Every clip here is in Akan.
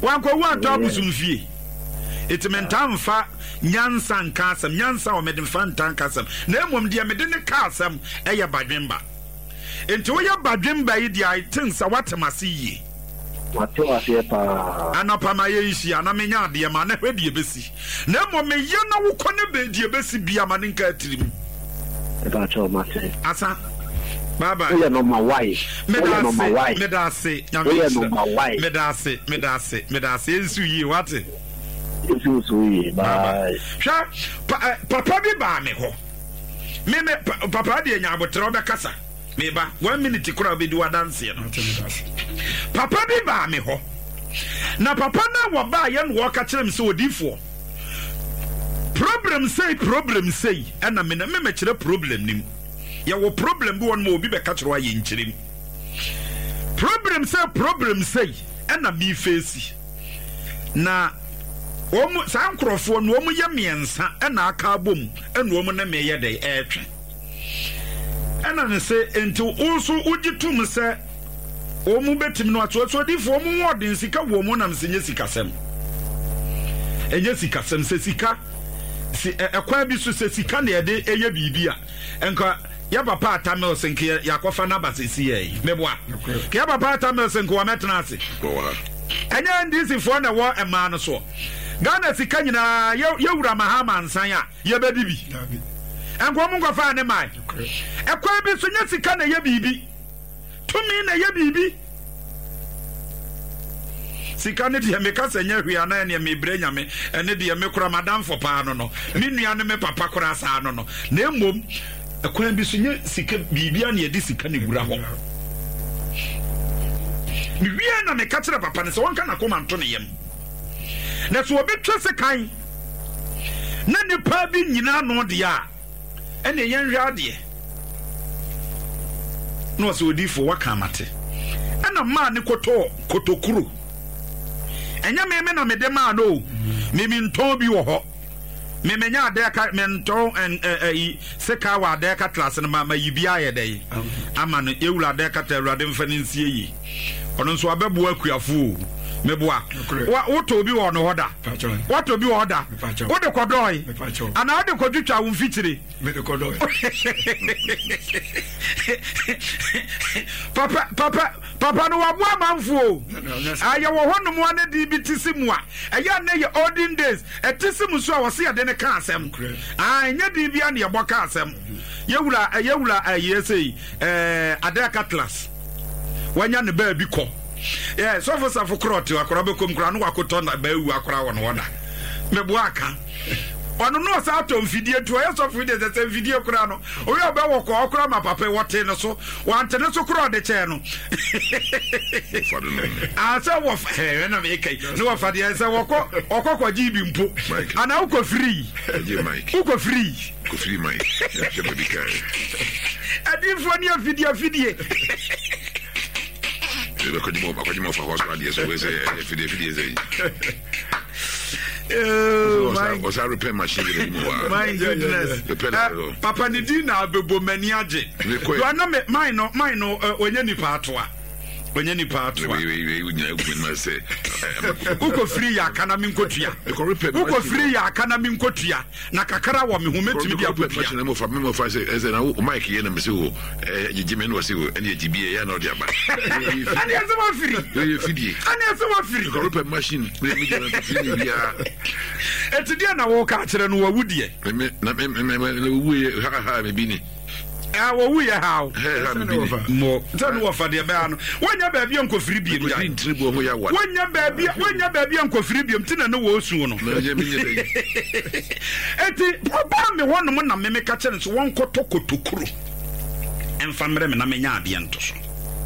wanko wa to abusumfie etimentam fa nyansa nkasam nyansa o medem fa ntankasam na emom de mede ne kasam eye badwemba enti wo ye badwemba yi dia itinsa watemase yi wate pa anapa ma ye isi ana menya de ma na hwedie besi na emom ye na wo kone be die besi bia ma ne nka atirim ba cho mate asa baba oya no ma why medase ensu yi wate ensu yi bye sha papa bi ba me ho me papa de nya abotre obekasa me ba 1 minute kura be di wadanse no papa bi ba me ho na papa na wo ba ye no wo ka kire me se odifo problem say and me na me kire problem nim ya wo problem bi won ma obi be ka kire wa ye nkirim problem say and na me face na omu sankrofo no omu ye miensa na aka bom enu omu na meye dey etwe ena ne se enti usu ugitum se omu betim no atoto difo omu wodin sika wo mu na msenye sikasem enye sikasem se sika si ekwa bi so se sika na ede eye bibia enka ya papa atamel senke yakofa na basisi yi meboa ke ya papa atamel senke wa metna ase enye ndisi fo na wo ema no so Ghana sika nyina yewura mahama nsan a yebedi bi enko mu ngofa ne mai ekwa bi so nya sika na ye bibi tumi na ye bibi sika ne de me kasa nya hwia na ne me bre nyame ene de me kura madam for pa no no me nua ne me papa kura sa no no na emom ekwa bi so nya sika bibi na ye di sika ne gura ho mi wia na me katra papa ne so wonka na koma nto ne yem na so obi twese kan na nipa bi nyina no de a ene yen hwa de no so odifo waka mate ana ma ne kotokuro enya me na me de ma no me nton bi wo ho me menya ade ka me nton seka wa ade ka class no ma yibi aye dey ama no ewura ade ka ta awurade mfa ne nsie yi ono nso abebo akuafo meboa woto bi wo no hoda woto bi wo hoda wo de kodoi ana wo de kodutwa wo mfitire me de kodoi papa no wabu amanfo aye wo honom ane di bitisimu a eya na ye olden days etisimu so a wo se ade ne ka asem anya di bia ne ye boka asem yewura ayesei ade ka class wanya ne ba bi ko so for kroti akora be kom kra no wakoto na ba ewu akora won woda mebo aka ono no sa atom video to ya so video the video kra no o ya be wo ko akora ma papa wote no so wante no so kra de che no asa wo na me kai no wa fade ya sa wo ko okoko jibi mpo ana uko free uko free mike ya be kai adi foni video Akwadimo fa hospital dey so we say fidie say was a repair machine my goodness papa ni di na abebo mani age you are not mine no onye nipa atoa uko free ya kana mi nkotua uko free ya kana mi nkotua na kakara wo me ho metimi dia apotua na mo fa say eze na Mike ye na me se wo jijime no se wo ene jibie ya na odi aba ani asema free ye fidie ani asema free ko repair machine me je na free dia etidia na wo ka kire no wawudie me wuye ha me bini wo wuye how mo tell no for the no wonya ba bia nko free biem ya tribo ho ya wa wonya ba bia nko free biem tina no wo su no eti oba me wonom na me ka kire so won kotokotokuro emfamre me na menya ade ento so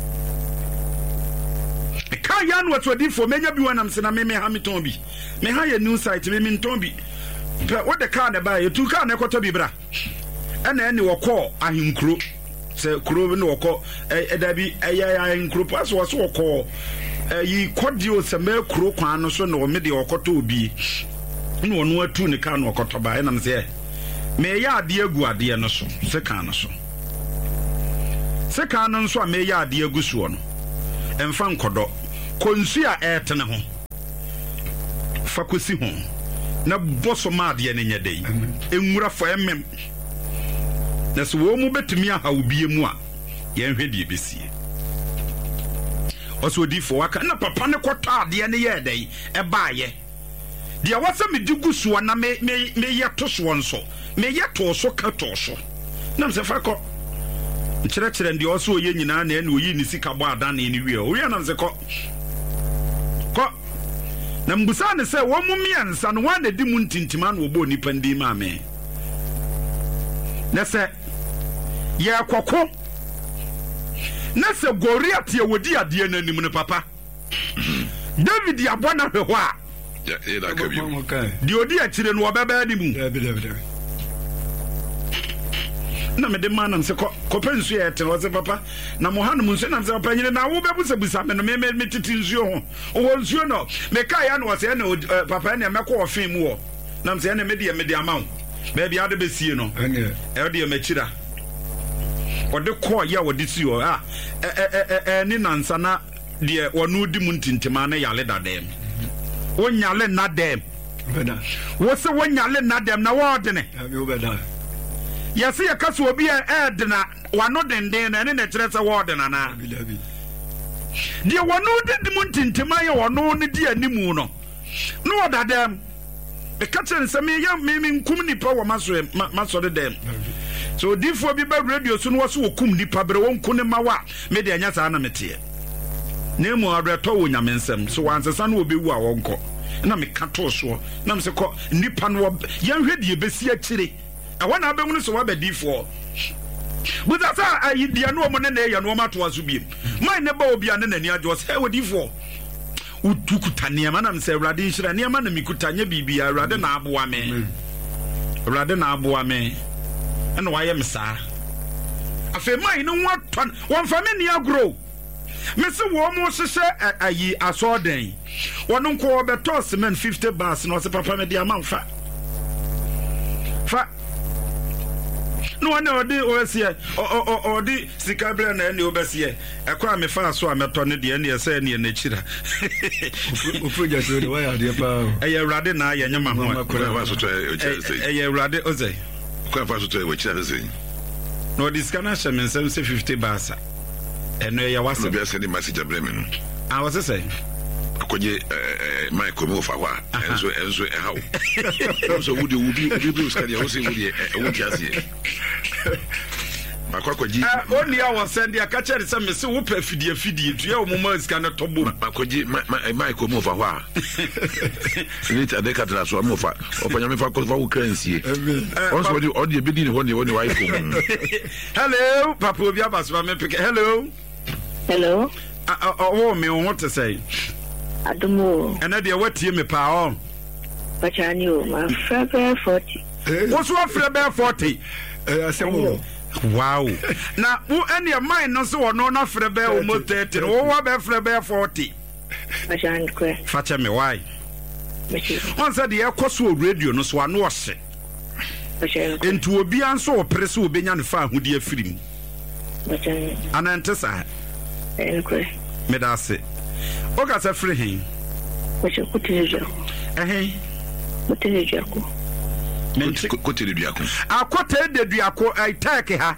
ka ya no atodi fo menya bi wonam se na me Hamilton bi me ha ya new site me nton bi what the car na ba you two car na ekoto bi bra ena ene woko ahinkro se kuro ne woko eda bi eya ahinkro pass wo so woko yi kodio se me kuro kwan no so no me de wokoto obi ne wono atu ne car no wokoto ba ena me se me ya ade agu ade no so se kan no so se kan no so a me ya ade agu so no emfa nkodo konsu a etene ho fakosi ho na boso ma de ne nyedei enwura fa emem na so wo mu betumi aha obie mu a ye nhwe de besie oso di fo waka na papa ne kwota ade ne ye dai e baaye de wasa me diguso na me ye to so nso me ye to so ka to so na mse fa ko nkyerɛkyerɛ ndi oso oye nyina na ene oyi ni sika bɔ ada na ene wie o wi na mse ko na mbusa ne sɛ wo mu miansa no wan na di mu ntintima na obo nipa ndi ma me na sɛ ye kwako na sɛ Goliath ye wodi ade na nim ne papa David yabona hwe ho a ya da ka bi di odi akire no obeba ni mu na me de manam se ko pensu ye te wo se papa na mo hanum nso na se papa nyine na wo bebusa busa me no me titi nsuo ho wo nsuo no me ka ya no wo se na papa na me ko ofin mu wo na me se na me de amaw ba bia de besie no e de me kira ode ko ya wode si o ni nansa na de wonu di mu ntintima na yale dadem wonyale na dem beda wo se wonyale na dem na wo de ne wo beda yesi ya kaso obi ed na wano denden na ne na kire se wo de na na de wonu di mu ntintima ya wonu ne di animu no no dadem be kachen se me ya me nkum nipa wo maso de dem so difo bi ba radio so no so okum nipa bere wonku ne mawa me de anya saa na mete na mu adreto wo nyamensem so wansesa na obewu a wonko na me kato so na me se ko nipa no yan hwede besi akire ɛwɔ na abɛmu no so wabɛdifo buza sa ayidia no mo ne na ya no mato aso biem mai ne ba obi ane nani adwo sɛ wodifo utukuta niema na me se awrade nhira niema na mikuta nya bibia awrade na aboa me ena waye msa afa mai no waton won fa me ni agro me se wo mo hyehyɛ ayi asoden wono nko obeto cement 50 bars no se papa me dia manfa fa no one odi osie odi sikabla na ene obesie ekwa me fa so ameto ne de ene ese ne na chira ufuja so de waya de pa eye urade na ye nyama ho akora wa so to eye urade oze kwa fa so to we chira ze no diskana shame nsem se 50 basa eno ye wasa no bi ase ni message abreme no ah wasa say akonye Michael mo fa wa enso hawo so wudi uskadi ya wose wudi wudi asie akwaji oni a wasende akache se me se wo pa fidie tu ya omuma iska na tobo akwaji Michael mo fa wa ni ta de katra so mo fa opanya me fa ko fa wo kransie onso wudi odi ebedi ni woni wa iko hello papa obi abaso me pick hello oh me want to say Adumo. And they what you me pa Bachanio, my frebe 40. What's what frebe 40? Wow. Now, who any of mine no so no na frebe almost 30. Oh, what be frebe 40? Bachanque. Facha me why? Once said the air radio no so no se. Into obi anso press will be yan fa who dear film. Bachan. Anantesa. Medase. Oga se free him. Wacha kutileja. Kutileja ko. Kutileja ko. Akote de duako ai take ha.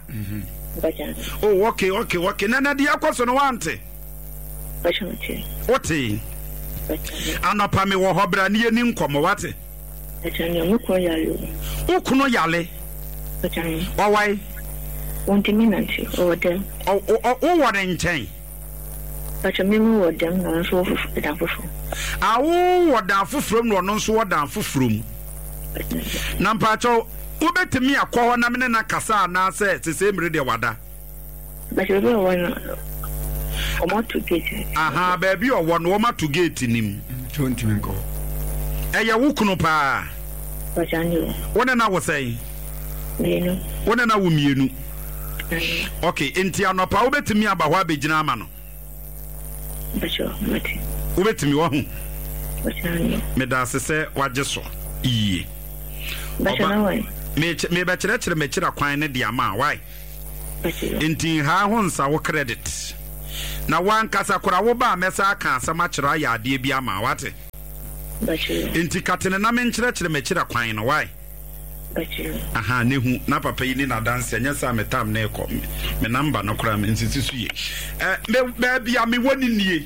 Oh okay. Nana dia kwaso no wante. Bachanche. Oti. Anapa me wo hobra ne ani nkomo wate. Bachanyo muko yale. Ukuno yale. Bachanyo. Wawai. Wonti minanti ode. O wore nchen. Bacha memu wodam na nso da foforo. Awo woda foforo no no nso woda foforo mu. Na mpacho ubetimi akọ na mene na kasa na se mire de wada. Bacha be wona omo to gate. Aha baby o wono omo to gate nim. Tontimi nko. Eye wukunu pa. Bacha nyo. Wona na wo sei? Mienu. Wona na wo mienu. Okay, enti anopa ubetimi aba ho abegina ama no. Bacha mati. Ubetimi wo hu. Bacha nyo. Me da se waje so. Iye. Bacha na wai. Me ba kire me kira kwan ne dia ma wai. Bacha. Enti ha ho nsa wo credit. Na wan kasa kora wo ba mesa aka asama kira ya ade bia ma wate. Inti katene na menkyerɛkyerɛ mɛkyerɛ kwan no why? Aha nehu na papa yi ni na dance anya sa metam na ekɔ me number no kora me nsisi so ye. Baby a me woni nie.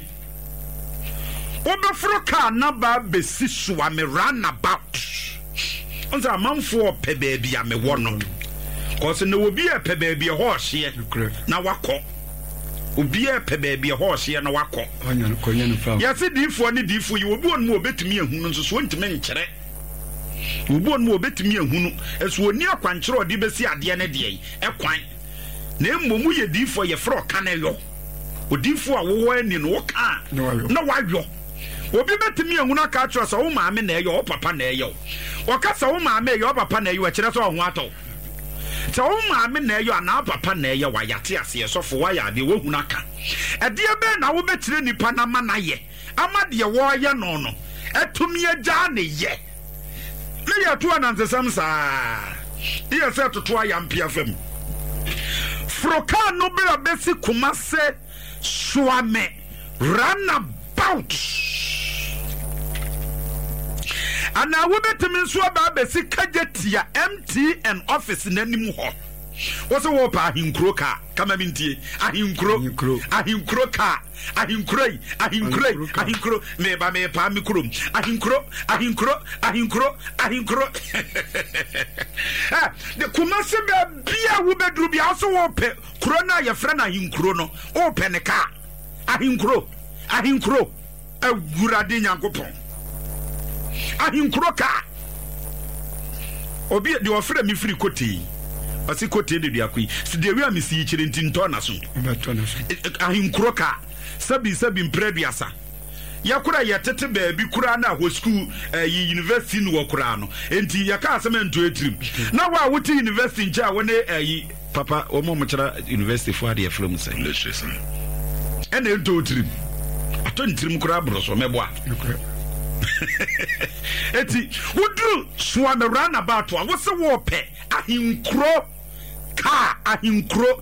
Obefro ka na ba besi so a me run about. Onza amanfo pe baby a me wo no. Cause no obi e pe baby e ho hye na wakɔ. Obi e pe baby e ho hye na wakɔ. Onya konya no fa. Ya se difo ne difo yi obi on mu obetumi ehunu nso so ntime nkyere. Obi on mu obetumi ehunu eso oni akwankyere odi besi ade ne de ekwan. Na emmomu ye difo ye fro ka na yo. Odifo a wo ani no ka na wayo. Obi betumi ehunu aka atro so wo maame na eyo wo papa na eyo. Okasa wo maame eyo wo papa na eyo akire so ho atɔ. Sɛ wo maame na eyo ana papa na eyo wa yate ase sɔfo wa ya de wo hunu aka. Ɛde be na wo betire nipa na ma na ye. Ama de wo ye no no. Etumi agya ne ye. Me ya to anansesam saa. Iye se toto ayampia fam. Froka no be abesi kumase swame runabout. Ana wo betimi nso aba abesi kajetia MTN office nanim ho. Wo se wo pa ahinkro ka kama mintie ahinkro ka ahinkro me ba me pa mi krom ahinkro de kumase ba bia wo bedru bia so wo pe kro na ye frɛ na ahinkro no wo pe ne ka ahinkro agurade nyankopɔn ahinkro ka obi de ofrɛ mi firi koti asi kote de duakui si de wi amisi chire ntinto na so ahinkro ka sabi mpreduasa yakura yetete baabi kura na ho school yi university no wakura no enti yaka asɛmento etrim na wa wote university ncha wone yi papa omo mchara university fo ade from say ene ento etrim ato ntrim kura broso meboa eti wudru swame run about wa wo se wo pe ahinkro ka ahinkro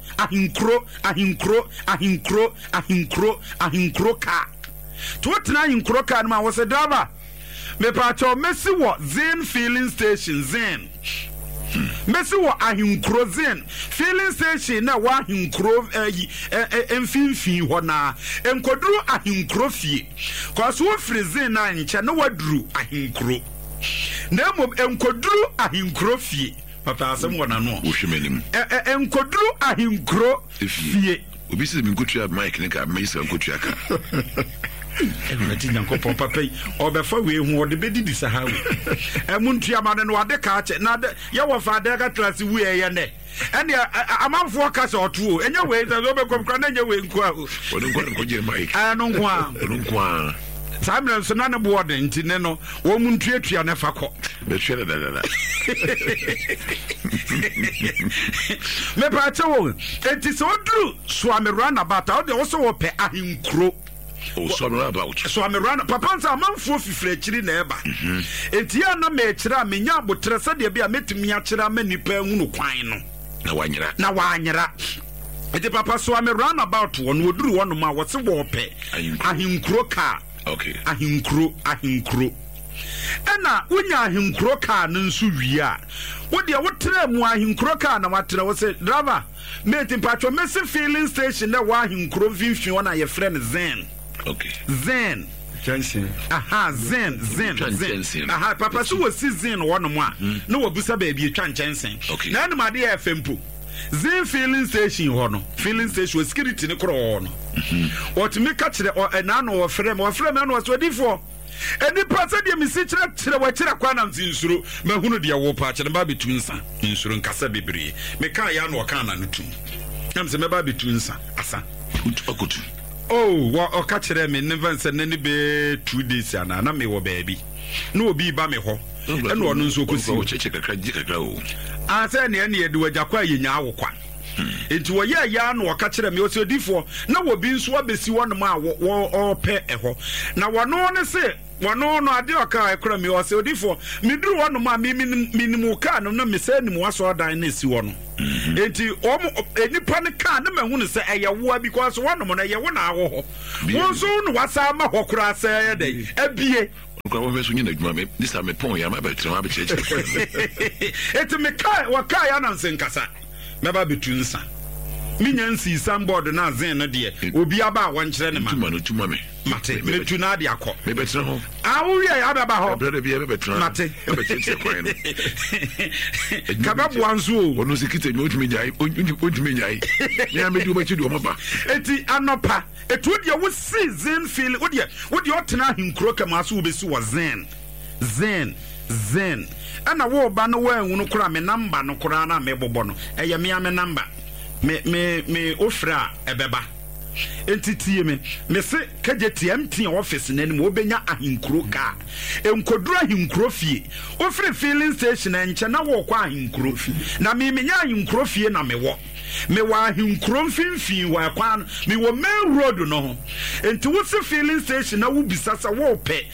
ka to tena ahinkro ka no wo se driver me pa cho mesi wo Zen filling station Zen mesi wo ahinkro Zen filling station na wa ahinkro emfinfin ho na enkoduru ahinkro fie cause wo free Zen na nche na waduru ahinkro na mo enkoduru ahinkro fie papa asem wona no wohwemenim enkoduru ahinkro fie obi se mi nkotua mic ne ka me se nkotua ka na ti nyankopɔn papa obefa we hu ode bedidi sahawe emuntua ma no ade ka ache na ye wo fa de ka class we ye ne ene amanfo ka se oto enye we se obekom kra na enye we nko a wonu nko je mic no nko a Samuel so na ne board ntine no wo muntuatua ne fa kɔ be hwere da me pa chewo enti so dru so am run about how they also wo pe ahinkro so am run papa nsa amanfo fifire akiri na eba enti ya na me akira amenya abotre se de bia metimi akira manipa hunu kwan no na wanyera enti papa so am run about won oduru won ma wo se wo pe ahinkro ka okay ahinkro ena wonya ahinkro ka no nso wi a wo de wotre mu ahinkro ka na watre wo se driver mate patcho mesi filling station na wa ahinkro vinfin wona ye friend Zen okay Zen Johnson aha Zen aha papa so wo si Zen wono mu a na wo busa ba bi etwa nchensen na enu made ya fempo Zen filling station ho no filling station security ne kro ho no what me ka kire na no wo frem na so difo eni pasa de mi si kire wa kire kwa na nsinsuro mahunu de wo pa kire ba betu nsa nsuro nkasa bebre me ka ya no ka na nutu nam se me ba betu nsa asa okutu wa o ka kire me never nsa nani be 2 days ana na me wo baabi na obi ba me ho ena ono nso kosi o cheche kakra o asa ne ene de wajakwa yenya awokwa enti wo ye ya na waka kire me o se difo na wo bi nso abesi wono ma wo pe eho na wono ne se wono no ade oka ekra me o se odifo me duru wono ma minimu ka no na me se nimu waso dan na si wono enti enipa ne ka na mahu ne se eye wo because wono mo na ye wo na awo ho wo so no wasa ma hokura se ye dai abie kwa wo so nyina adwuma me this time me pon ya ma betre ma be cheche eti me kai wa kai ananse nkasa me ba betu nsa minya nsi sandboard na zen no de obi aba won kire ne ma tuma me mate me tu na de akọ me betre ho awu ya ababa ho brother bi e betre mate e be cheche kwa no kababu anzo ono sikite mi otumi nyai ya me du ba chi du mo ba eti anopa etu de wo season feel wo de otena hinkro kama so wo besi wo zen ana wo ba no wa enwu no kura me number no kura na me bobo no eye me ame number me ofra ebeba entitie me se kaje TMT office nanim obenya ahinkro ka enkoduru ahinkro fie ofre filling station enche na wo kwa ahinkro na me menya ahinkro fie na me wa ahinkro mfimfin wa kwa me wo main road no enti wo se filling station na wo bisasa wo pe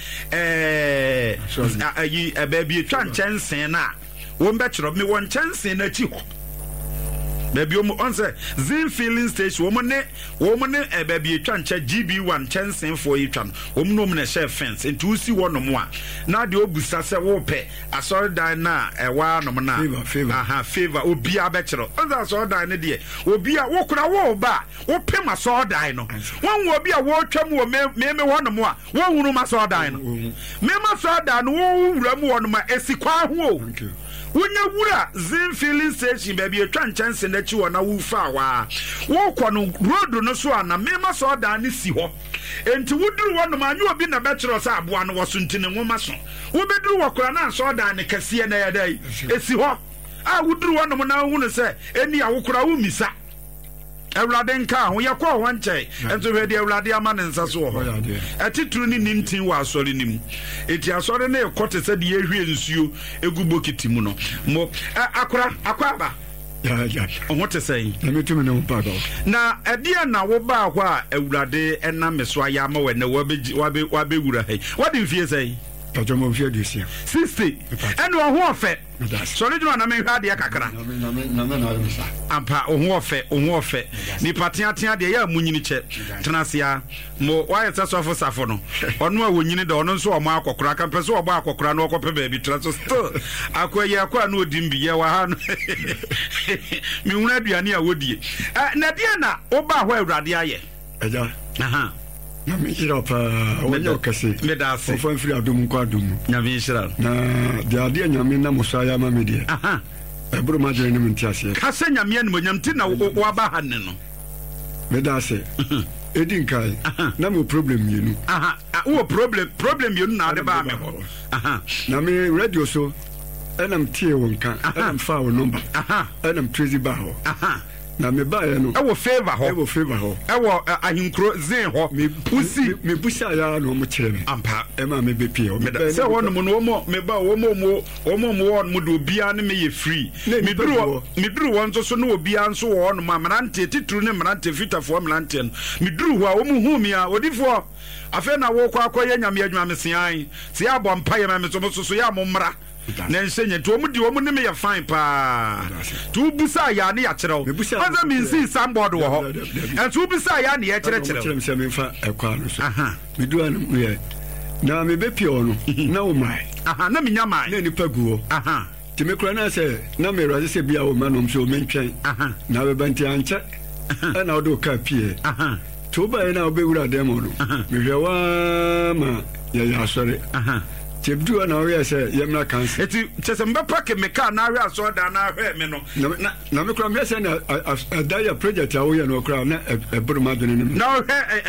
ayi ebabi etwa nchensen na wo mbechro me won nchensen na chi ho baby on say Zin filling station woman baby etwa ncha GB1 chensen for etwa no na share fence into see one no mo na de obusa se wo pe asori dan na ewa no na favor obi abechro on that asori dan ne de obi a wo kura wo ba wo pe ma asori dan no won obi a wo twam wo me wo no mo a wo hunu ma asori dan no me ma asori dan no wo wura mu wo no ma esikwa ho Wunya wura Zin filling station baby etwa nchanse na chi wona wu fa wa wo kɔ no road no so ana mema so da ne si hɔ enti wuduru wono ma anyu obi na bɛkyerɛ sa aboa no wɔso ntine nwoma so wo beduru wakora na so da ne kɛse na ya dai esi hɔ a wuduru wono mo na hu no sɛ eni awokora wo misa Ewlade nka ho yakɔ ho nkyɛ ento hwɛ de ewlade ama ne nsa so ho atituru ni nintin wa asɔre nim eti asɔre na ekote sɛ de yehwie nsuo egu bokiti mu no mo akora aba ya oho te sɛ na metumi ne mpa do na ɛdeɛ na wo ba hɔ a ewlade ɛna meso aya ma wɛ na wabe wura hai wadi mfie sɛ Pajomo fie de sia 60 ɛno ho ɔfɛ sɔre dwuma na me hwa de kakra ampa ho ɔfɛ ni patia de ya munyini kyɛ tenasia mo wayɛ safo safo no ɔno a wonyini de ɔno nso ɔmo akɔkora kan pɛ so ɔbɔ akɔkora no ɔkɔpɛ baabi tra so still akɔyɛ akɔ no odim bi yɛ wa ha no mi huna aduane a wodie na de na oba hɔ awurade ayɛ ɛja aha na me hira pa wonyo kase me da se ofan firi adum kwa adum na me hira na de ade nyame na musaya ma me de aha eburu ma jere ne me ntiase kase nyame ne mo nyamti na wo ba ha ne no me da se edin kai na mo problem yenu aha wo problem yenu na de ba me ho aha na me radio so enam tie won kan enam fa wo number aha enam tracy ba ho aha na me ba ye no e wo favor ho e wo ahinkro zen ho me busa ya no mo kire me ampa e ma me be pie o me se wono mo no mo me ba wo mo won mo do bia ne me ye free me duru won so no obia nso wo no ma marante tituru ne marante fitafo marante no me duru ho a wo mu hu mi a odifo afa na wo kwa akoye nyame adwuma me sian se ya bɔ mpa ye ma me so ya mo mra na nsenye to mu di wo mu ne me ya fine pa tu busa ya ne ya kyerɛw aza mi nsi sandboard wo ho and tu busa ya ne ya kyerɛkyerɛw se me fa ekwa no so me du an mu ye na me be pie ono na wo mai na me nya mai na ni pagu wo ti me kura na se na me raze se bia wo manom so me ntwen na be banti anche na wo do ka pie to ba na wo be wura dem no me hwe wa ma ya asore Tebdu na we say yemna cancer. Eti chese mbepa ke meka na we aso da na hwe me no. Na me kura me say na a project a we no kura na eburu madone ne. Na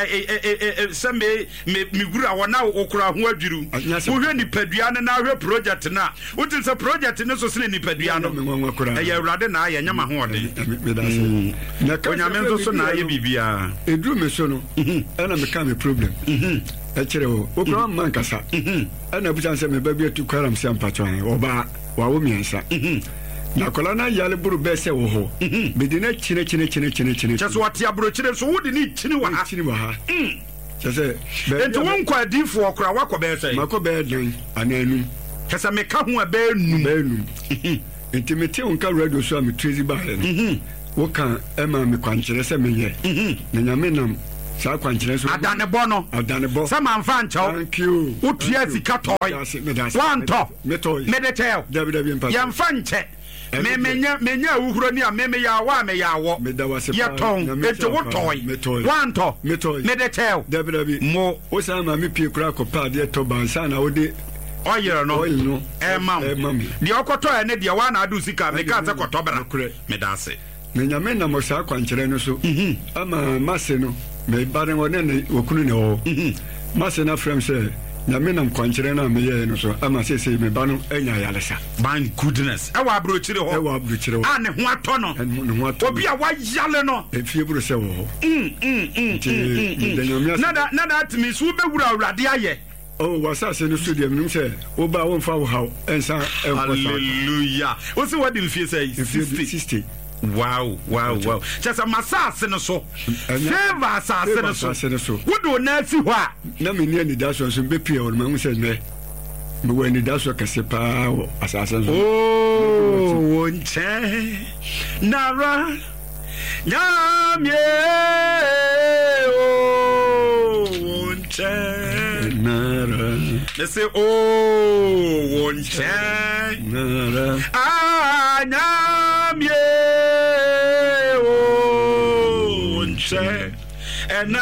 hwe se me gura wona okura ho adwuru. Wo hwe ni padua na hwe project na. Wo tin se project ne so se ni padua no. E awurade na aye nyama ho ode. Me da say. Na ka nyame so na aye bibia. Edru me so no. E na me ka me problem. Echere wo okura man kasa ana buchan se me baby tu kwaram se ampatwan oba wa wo miensa na kola na yale buru be se wo ho bedina chine cheso wati aburo chine so wodi ni chine wa ha chese enti won kwa difo okura wakọ be se mako be den ananu chese me ka ho be num enti meti on ka radio so am trazy ba he wo kan e ma me kwanchere se me ye na nyame nam sa kwankyerɛ so adane bɔ no sɛ mamfa nkyɛw thank you wotua sika tɔe wantɔ mede kyɛw yɛmfa nkyɛ menya awuhuro ni a meyɛ awa a meyɛ awɔ yɛtɔn enti wotɔe wantɔ mede kyɛw mo wosan ma me pie kora kɔpa adeɛ tɔ bansa na wode ɔyerɛ no ɛma deɛ ɔkɔtɔɛ ne deɛ woana ade sika meka sɛ kɔtɔ bra meda ase na nyame nam saa kwankyerɛ no so ama mase no mebare wɔ ne wɔkunu ne ɔwɔ mase no afrɛm sɛ nyame nam kwankyerɛ no a meyɛɛ no so ama sɛsɛ meba no anya ayaresa my goodness ɛwɔ aburokyire hɔ a ne ho atɔ no obi a wayale no ɛfie boro sɛ wɔ hɔ na da atumi so wobɛwura awurade ayɛ wasase no so deɛ menim sɛ woba womfa wo haw ɛnsa hallelujah wo sɛ wode mfie sɛ 60 wow kyɛ sɛ masase no so favor asase no so wode wo na asi hɔ a na menni anidasoɔ nso mbɛpie wɔ no mahu sɛ nnɛ mewɔ anidasoɔ kɛse paa wɔ asase no wo nkyɛn nara nyamie wo nkyɛn nara they say wo nkyɛn nara nyamie wo nkyɛn